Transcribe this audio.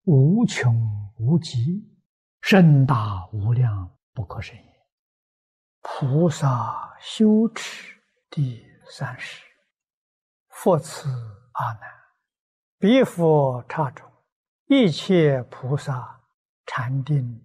无穷无极，深大无量，不可胜也。菩萨修持第30，复次阿难，彼佛刹中，一切菩萨禅定